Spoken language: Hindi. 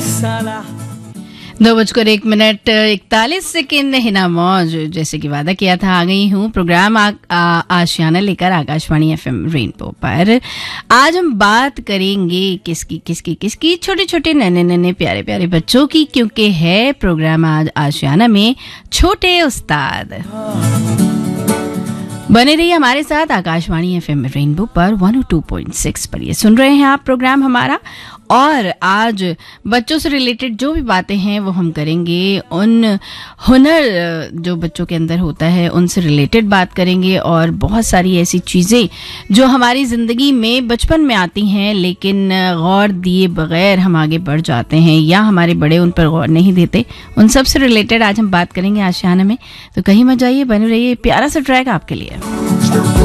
साला 2:01:41 हिना मौज जैसे कि वादा किया था आ गई हूँ प्रोग्राम आशियाना लेकर आकाशवाणी एफएम रेनबो पर। आज हम बात करेंगे किसकी छोटे छोटे नन्हे प्यारे प्यारे बच्चों की, क्योंकि है प्रोग्राम आज आशियाना में छोटे उस्ताद। बने रहिए हमारे साथ आकाशवाणी एफएम रेनबो पर 102.6 पर। ये सुन रहे हैं आप प्रोग्राम हमारा, और आज बच्चों से रिलेटेड जो भी बातें हैं वो हम करेंगे। उन हुनर जो बच्चों के अंदर होता है उनसे रिलेटेड बात करेंगे, और बहुत सारी ऐसी चीज़ें जो हमारी ज़िंदगी में बचपन में आती हैं लेकिन गौर दिए बगैर हम आगे बढ़ जाते हैं या हमारे बड़े उन पर गौर नहीं देते, उन सब से रिलेटेड आज हम बात करेंगे आशियाना में। तो कहीं मत जाइए, बने रहिए, प्यारा सा ट्रैक आपके लिए।